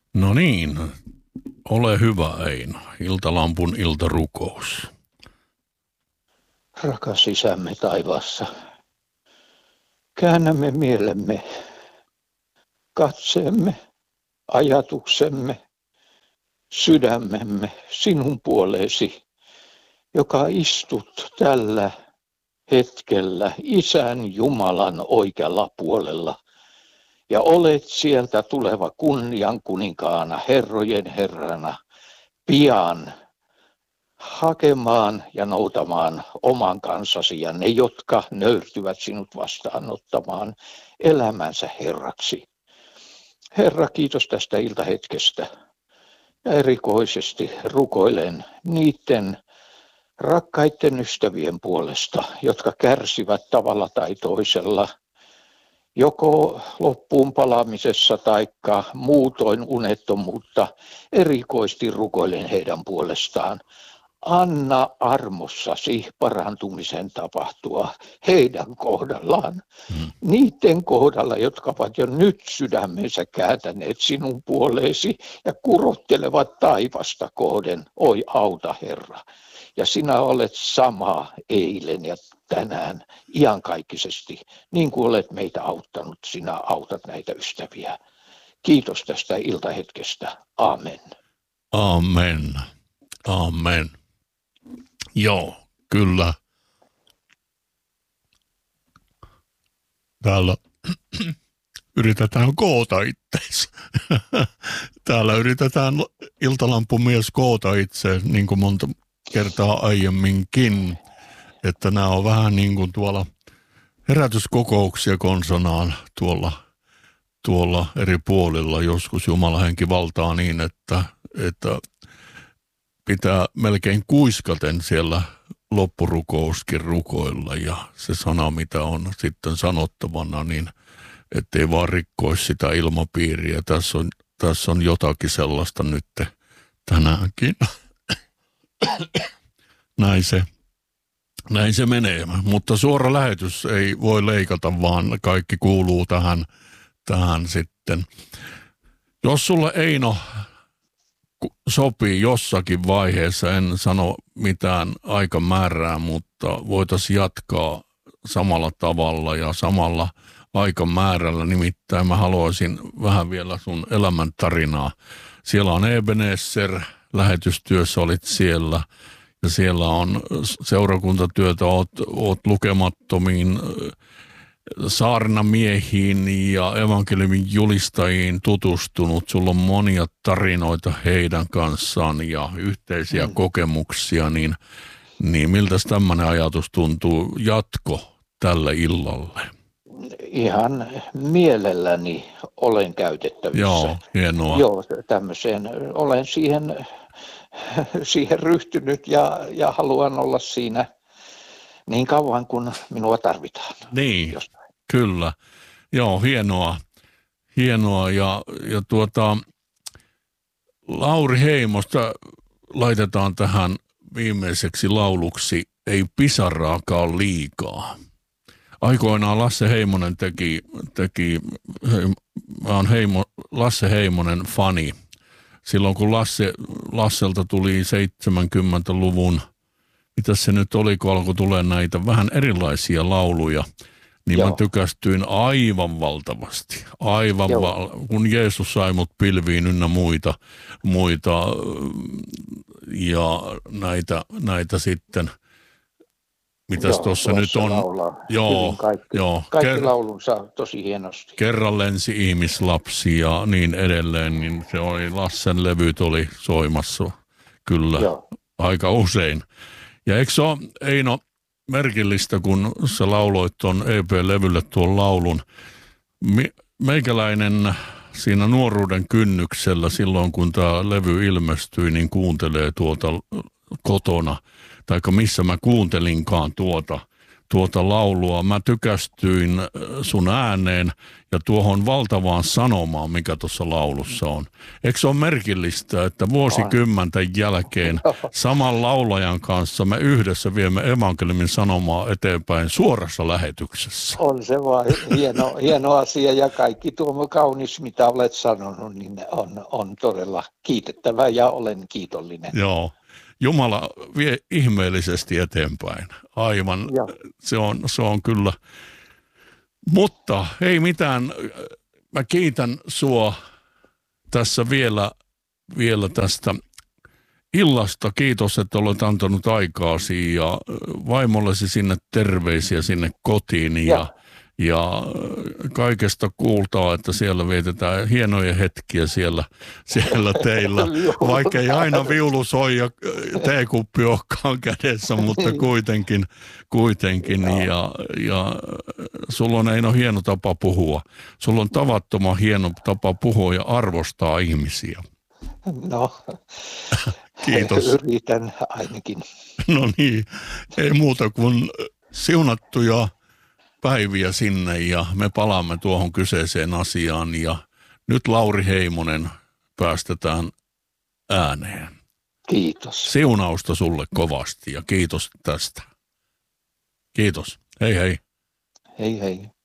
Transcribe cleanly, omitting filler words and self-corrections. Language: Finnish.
No niin, ole hyvä Eino. Iltalampun iltarukous. Rakas Isämme taivaassa, käännämme mielemme, katseemme, ajatuksemme, sydämemme sinun puoleesi, joka istut tällä hetkellä Isän Jumalan oikealla puolella ja olet sieltä tuleva kunnian kuninkaana, herrojen herrana, pian hakemaan ja noutamaan oman kansasi ja ne, jotka nöyrtyvät sinut vastaanottamaan elämänsä Herraksi. Herra, kiitos tästä iltahetkestä ja erikoisesti rukoilen niiden rakkaiden ystävien puolesta, jotka kärsivät tavalla tai toisella, joko loppuun palaamisessa tai muutoin unettomuutta, erikoisesti rukoilen heidän puolestaan. Anna armossasi parantumisen tapahtua heidän kohdallaan, niiden kohdalla, jotka ovat jo nyt sydämensä kääntäneet sinun puoleesi ja kurottelevat taivasta kohden. Oi auta Herra, ja sinä olet sama eilen ja tänään iankaikkisesti, niin kuin olet meitä auttanut, sinä autat näitä ystäviä. Kiitos tästä iltahetkestä. Amen. Amen. Amen. Joo, kyllä. Täällä yritetään koota itseensä. Täällä yritetään iltalampumies koota itse, niin kuin monta kertaa aiemminkin. Että nämä on vähän niin kuin tuolla herätyskokouksia konsonaan tuolla eri puolilla. Joskus Jumalan henki valtaa niin, että pitää melkein kuiskaten siellä loppurukouskin rukoilla ja se sana, mitä on sitten sanottavana, niin ettei vaan rikkoisi sitä ilmapiiriä. Tässä on jotakin sellaista nyt tänäänkin. Näin se menee, mutta suora lähetys ei voi leikata, vaan kaikki kuuluu tähän sitten. Jos sulle Eino sopii jossakin vaiheessa, en sano mitään aikamäärää, mutta voitaisiin jatkaa samalla tavalla ja samalla aikamäärällä. Nimittäin mä haluaisin vähän vielä sun elämäntarinaa. Siellä on Ebenezer, lähetystyössä olit siellä ja siellä on seurakuntatyötä, oot lukemattomiin saarnamiehiin ja evankeliumin julistajiin tutustunut. Sulla on monia tarinoita heidän kanssaan ja yhteisiä kokemuksia, niin miltä tämmöinen ajatus tuntuu jatko tälle illalle? Ihan mielelläni olen käytettävissä. Joo, hienoa. Joo, tämmöiseen olen siihen ryhtynyt ja haluan olla siinä niin kauan kuin minua tarvitaan. Niin, kyllä. Joo, hienoa. Ja Lauri Heimosta laitetaan tähän viimeiseksi lauluksi Ei pisaraakaan liikaa. Aikoinaan Lasse Heimonen mä oon Lasse Heimonen fani. Silloin kun Lasselta tuli 70-luvun, mitäs se nyt oli, kun alkoi tulee näitä vähän erilaisia lauluja, niin mä tykästyin aivan valtavasti. Kun Jeesus sai mut pilviin ynnä muita ja näitä sitten, mitäs tuossa nyt on. Kaikki laulunsa tosi hienosti. Kerran lensi ihmislapsi ja niin edelleen, niin se oli Lassen levyt oli soimassa kyllä aika usein. Ja eikö se ole, Eino, merkillistä, kun sä lauloit tuon EP-levylle tuon laulun. Meikäläinen siinä nuoruuden kynnyksellä silloin, kun tämä levy ilmestyi, niin kuuntelee tuolta kotona, taikka missä mä kuuntelinkaan tuota laulua. Mä tykästyin sun ääneen ja tuohon valtavaan sanomaan, mikä tuossa laulussa on. Eikö se ole merkillistä, että vuosikymmenten jälkeen saman laulajan kanssa me yhdessä viemme evankeliumin sanomaa eteenpäin suorassa lähetyksessä? On se vaan hieno asia ja kaikki tuo kaunis, mitä olet sanonut, niin on todella kiitettävä ja olen kiitollinen. Joo. Jumala vie ihmeellisesti eteenpäin. Aivan, se on kyllä. Mutta ei mitään, mä kiitän sua tässä vielä tästä illasta. Kiitos, että olet antanut aikaasi ja vaimollesi sinne terveisiä sinne kotiin ja kaikesta kuultaa, että siellä vietetään hienoja hetkiä siellä teillä. Vaikka ei aina viulu soi ja teekuppi olekaan kädessä, mutta kuitenkin. Ja sulla on Eino hieno tapa puhua. Sulla on tavattoman hieno tapa puhua ja arvostaa ihmisiä. No, kiitos. Yritän ainakin. No niin, ei muuta kuin siunattuja päiviä sinne ja me palaamme tuohon kyseiseen asiaan ja nyt Lauri Heimonen päästetään ääneen. Kiitos. Siunausta sulle kovasti ja kiitos tästä. Kiitos. Hei hei. Hei hei.